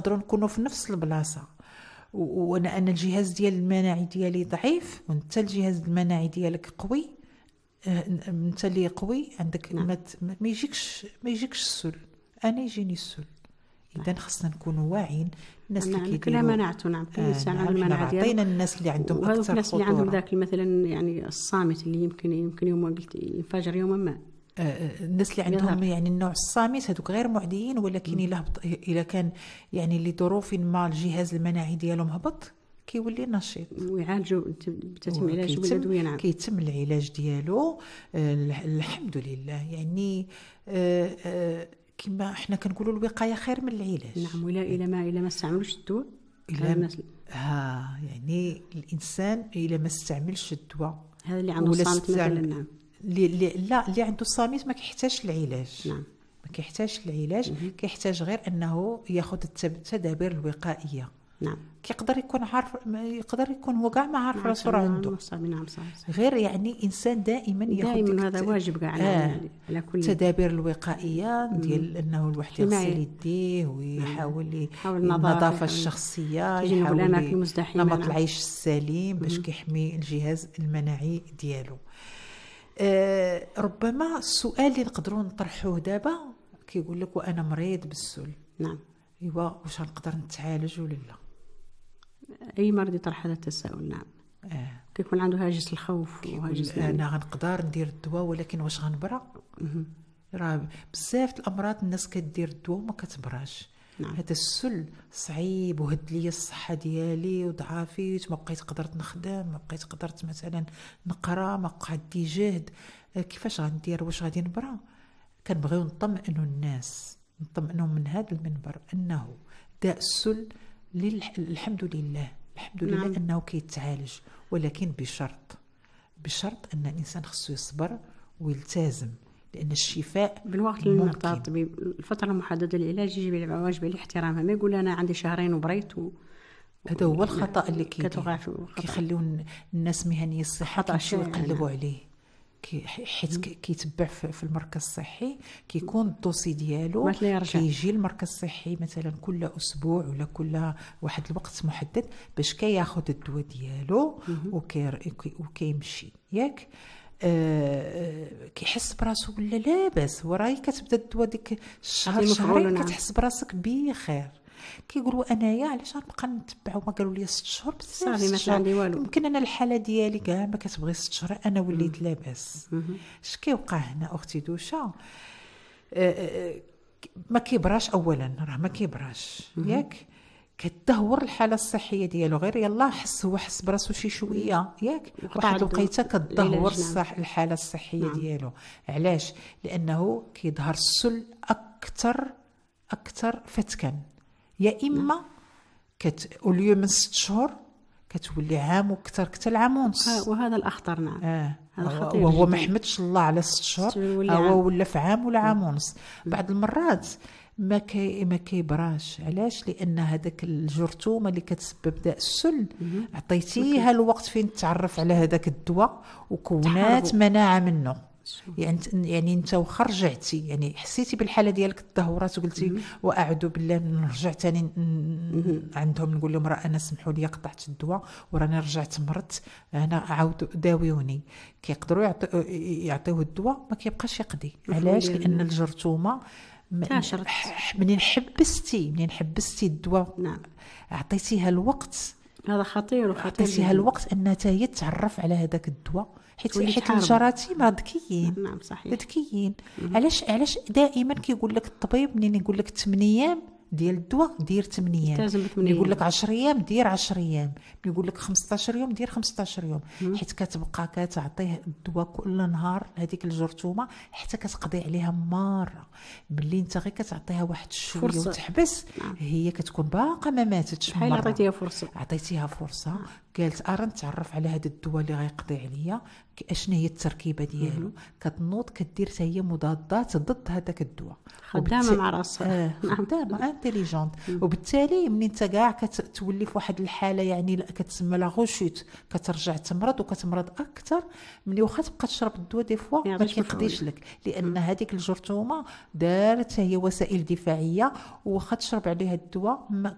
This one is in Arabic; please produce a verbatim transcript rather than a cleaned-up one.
نقدروا نكونوا في نفس البلاصه، وانا انا الجهاز ديال المناعي ديالي ضعيف وانت الجهاز المناعي ديالك قوي، انت اللي قوي عندك نعم. ما يجيكش ما يجيكش السل، انا يجيني السل. اذا خصنا نكونوا واعيين. الناس اللي نعم. كيديروا كلها مناعته. نعم. كل آه انسان نعم. عنده المناعه ديالو. عطينا الناس اللي عندهم وهذوك اكثر الناس اللي عندهم خطوره، ذاك مثلا يعني الصامت اللي يمكن يمكن يوم قلت ينفجر يوما ما. آه الناس اللي عندهم يظهر. يعني النوع الصامت هذوك غير معديين، ولكن الا الا كان يعني لظروف ما الجهاز المناعي ديالهم هبط كيولي نشيط ويعالجوا تتم علاجه بالادويه. نعم. كيتم العلاج ديالو. آه الحمد لله. يعني آه آه كما احنا كنقولوا الوقايه خير من العلاج. نعم. ولا الى ما الى ما استعملوش الدواء الى الناس ها يعني الانسان الى ما استعملش الدواء، هذا اللي عنده الصامت مثلا. نعم. اللي لا اللي عنده الصامت ما كيحتاجش العلاج. نعم. ما كيحتاجش العلاج، كيحتاج غير انه ياخذ التدابير الوقائيه. نعم. كيقدر يكون عارف، يقدر يكون هو كاع ما عارف راسو راه عنده. نعم صحيح. غير يعني انسان دائما ياخذ دائما هذا واجب كاع على آه على كل التدابير الوقائيه ديال انه الواحد يغسل يديه ويحاول النظافه الشخصيه، يحاول نمط العيش السليم باش كيحمي الجهاز المناعي ديالو. آه ربما السؤال اللي نقدروا نطرحوه دابا كيقول لك وانا مريض بالسل. نعم. ايوا واش غنقدر نتعالج ولا لا؟ اي مريض يطرح هذا التساؤل. نعم. اه كيكون عنده هاجس الخوف وهاجس انا غنقدر ندير الدواء ولكن واش غنبرى؟ راه بزاف الامراض الناس كدير الدواء وما كتبراش. نعم. هذا السل صعيب وهد لي الصحه ديالي وضعافيت، ما بقيت قدرت نخدم، ما بقيت قدرت مثلا نقرا، ما بقى عندي جهد. كيفاش غندير؟ واش غادي نبرى؟ كنبغيو نطمئنوا الناس، نطمئنهم من هذا المنبر انه داء السل الحمد لله الحمد لله. نعم. انه كيتعالج، ولكن بشرط بشرط ان الانسان خصو يصبر ويلتزم، لان الشفاء بالوقت المعطى الطبيب. الفتره المحدده للعلاج يجب واجب عليه احترامها. ما يقول انا عندي شهرين وبريت و... هذا هو الخطا اللي كيتوقع كيخليو الناس مهنيه الصحه كيمشيو يقلبوا عليه، حيت كيتبع في المركز الصحي كيكون الدوسي ديالو كيجي المركز الصحي مثلا كل اسبوع ولا كل واحد الوقت محدد باش كياخذ الدواء ديالو وكيمشي ياك. أه كيحس براسو ولا لاباس، وراي كتبدا الدواء ديك الشهر شهرين كتحس براسك بخير. كيقولوا انايا علاش غنبقى نتبع وما قالوا لي ست شهور بزاف عندي والو. يمكن انا الحاله ديالي كاع ما كتبغي ست شهور انا وليت لاباس. اش كيوقع هنا اختي دوشه؟ أه ما كيبراش اولا، راه ما كيبراش ياك، كتدهور الحاله الصحيه ديالو. غير يلا حس هو حس براسو شي شويه ياك، واحد الوقيته كتدهور الصح الحاله الصحيه. نعم. ديالو علاش؟ لانه كيظهر السل اكثر اكثر فتكا، يا اما كت اوليو من ست شهور كتولي عام وكثر كثر العام ونص، وهذا الاخطر. نعم. آه. هذا خطير وهو ما حمدش الله على ست شهور هو ولا في عام ولا عام ونص. بعض المرات ما كي ما كيبراش. علاش؟ لان هذاك الجرثومه اللي كتسبب داء السل عطيتيها الوقت فين تعرف على هذاك الدواء وكونات مناعه منه. يعني يعني انت واخا رجعتي يعني حسيتي بالحاله ديالك التدهورات وقلتي واعوذ بالله نرجع ثاني عندهم نقول لهم راه انا سمحوا لي قطعت الدواء وراني رجعت مرضت، انا عاودوا داويوني. كيقدروا يعطيوه الدواء ما كيبقاش يقضي. علاش؟ لان الجرثومه منين حبستي منين حبستي الدواء. نعم. عطيتيها الوقت. هذا خطير وخطير. عطيتيها الوقت انها هي تعرف على هذاك الدواء، حيت حيت الجراثيم ذكيين. نعم صحيح. ذكيين. علاش علاش دائما كيقول لك الطبيب منين يقول لك ثمانية ايام ديال الدواء دير ثمانية ايام، يقول لك عشرة ايام دير عشرة ايام، يقول لك خمسطاش يوم دير خمسطاش يوم. مم. حيت كتبقى كتعطيه الدواء كل نهار هذيك الجرثومه حتى كتقضي عليها مره. ملي انت غير كتعطيها واحد شويه وتحبس. نعم. هي كتكون باقا ما ماتتش. بحال عطيتيها فرصه عطيتيها فرصه. نعم. قالت ارا نتعرف على هذا الدواء اللي غيقضي عليا اشنا هي التركيبه ديالو. كتنوض كدير حتى هي مضادات ضد هذاك الدواء. خدامه مع راسها. آه خدامه انتيليجونت. وبالتالي ملي انت كاع كتولي في واحد الحاله يعني كتسمى لا غوشوت، كترجع تمرض وكتمرض اكثر ملي واخا تبقى تشرب الدواء دي فوا ما كيقضيش لك، لان هذيك الجرثومه دارت هي وسائل دفاعيه، واخا تشرب عليها الدواء